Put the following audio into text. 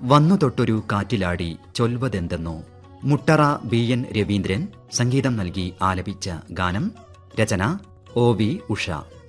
വന്നു തൊട്ടൊരു കാറ്റിലാടി ചൊൽവതെന്തെന്നോ. മുട്ടറ BN രവീന്ദ്രൻ സംഗീതം നൽകി ആലപിച്ച ഗാനം. രചന OV ഉഷ.